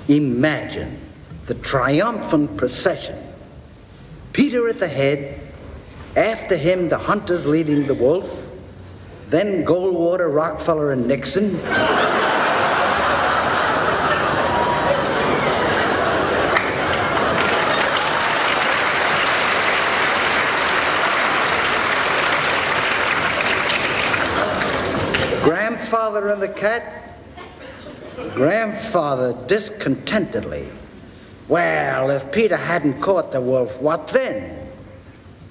Imagine the triumphant procession. Peter at the head, after him the hunters leading the wolf, then Goldwater, Rockefeller, and Nixon. Grandfather and the cat. Grandfather discontentedly. Well, if Peter hadn't caught the wolf, what then?